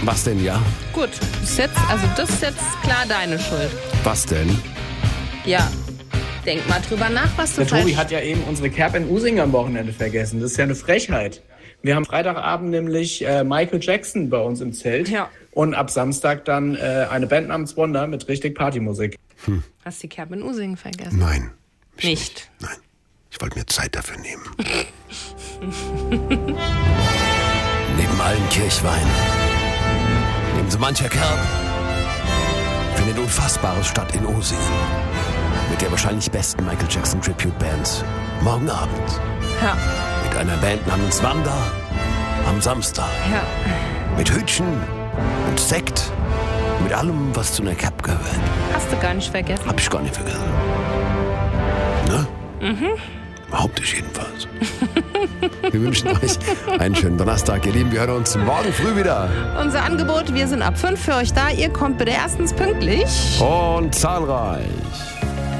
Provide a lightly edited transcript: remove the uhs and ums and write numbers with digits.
Was denn, ja? Gut, das ist jetzt klar deine Schuld. Was denn? Ja, denk mal drüber nach, was du Der falsch... Tobi hat ja eben unsere Cap in Using am Wochenende vergessen. Das ist ja eine Frechheit. Wir haben Freitagabend nämlich Michael Jackson bei uns im Zelt. Ja. Und ab Samstag dann eine Band namens Wonder mit richtig Partymusik. Hast die Kerbe in Usingen vergessen? Nein. Nicht? Nein. Ich wollte mir Zeit dafür nehmen. Neben allen Kirchweinen, neben so mancher Kerb, findet Unfassbares statt in Usingen. Mit der wahrscheinlich besten Michael Jackson Tribute Band. Morgen Abend. Ja. Mit einer Band namens Wanda am Samstag. Ja. Mit Hütchen und Sekt. Mit allem, was zu einer Cap gehört. Hast du gar nicht vergessen. Hab ich gar nicht vergessen. Ne? Behaupte ich jedenfalls. Wir wünschen euch einen schönen Donnerstag, ihr Lieben. Wir hören uns morgen früh wieder. Unser Angebot, wir sind ab 5 für euch da. Ihr kommt bitte erstens pünktlich. Und zahlreich.